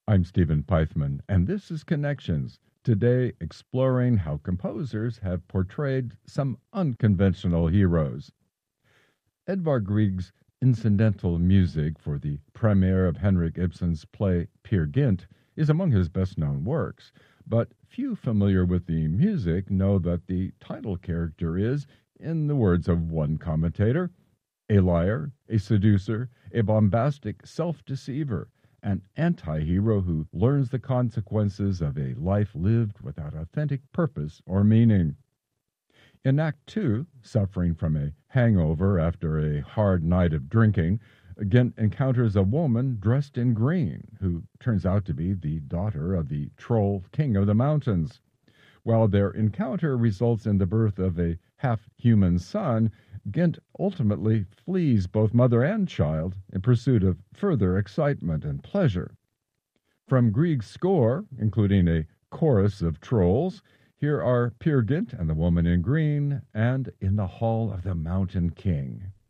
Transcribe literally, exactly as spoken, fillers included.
I'm Stephen Peithman, and this is Connections. Today, exploring how composers have portrayed some unconventional heroes. Edvard Grieg's incidental music for the premiere of Henrik Ibsen's play Peer Gynt is among his best known works, but few familiar with the music know that the title character is, in the words of one commentator, a liar, a seducer, a bombastic self deceiver, an anti hero who learns the consequences of a life lived without authentic purpose or meaning. In Act Two, suffering from a hangover after a hard night of drinking, Gent encounters a woman dressed in green who turns out to be the daughter of the troll king of the mountains. While their encounter results in the birth of a half human son, Gent ultimately flees both mother and child in pursuit of further excitement and pleasure. From Grieg's score, including a chorus of trolls, here are Peer Gynt and the Woman in Green and In the Hall of the Mountain King.